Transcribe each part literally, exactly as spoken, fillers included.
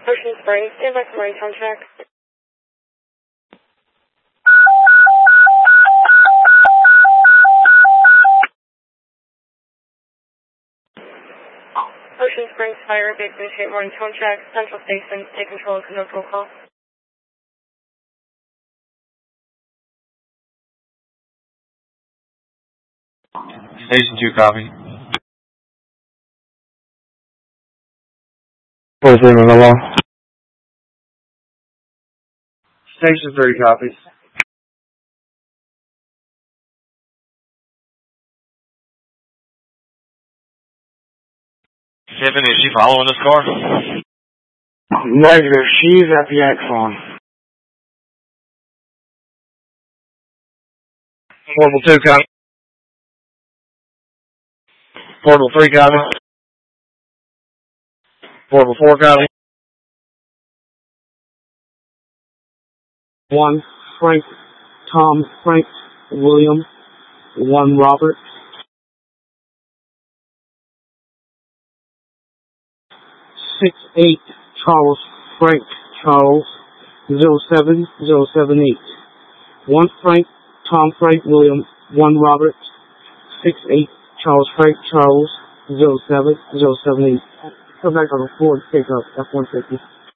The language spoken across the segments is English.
Ocean Springs, stand by for marine contract. Ocean Springs Fire, base initiate morning contract, Central Station, take control of control call. Station two, copy. forty-three, hello. Station three, copies. Tiffany, is she following this car? Negative, she's at the Axon. Portable two, copy. Portable three, copy. Portable four, copy. One, Frank, Tom, Frank, William, one, Robert. Six, eight, Charles, Frank, Charles, zero seven, zero seven eight. One, Frank, Tom, Frank, William, one, Robert. Six, eight, Charles, Frank, Charles, zero seven, zero seven eight. Come back on the Ford pickup, F one fifty.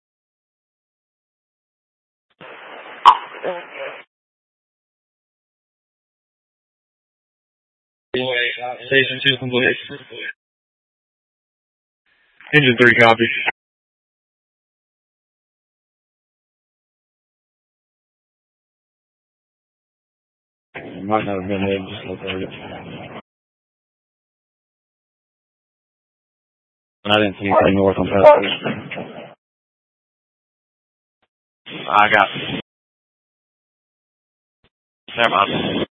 Station two, complete. Engine three, copy. It might not have been hit, just look at it. I didn't see anything north on Pastor. I got it. Never mind.